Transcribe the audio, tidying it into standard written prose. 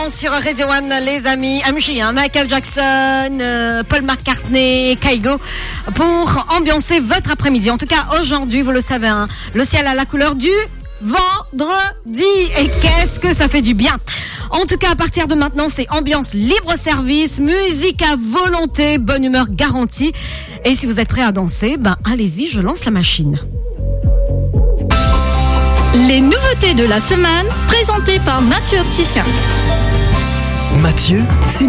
sur Radio One, les amis. MJ, Michael Jackson, Paul McCartney, Kygo, pour ambiancer votre après-midi. En tout cas, aujourd'hui, vous le savez, hein, le ciel a la couleur du vendredi. Et qu'est-ce que ça fait du bien. En tout cas, à partir de maintenant, c'est ambiance libre-service, musique à volonté, bonne humeur garantie. Et si vous êtes prêts à danser, allez-y, je lance la machine. Les nouveautés de la semaine, présentées par Mathieu Opticien. Mathieu, c'est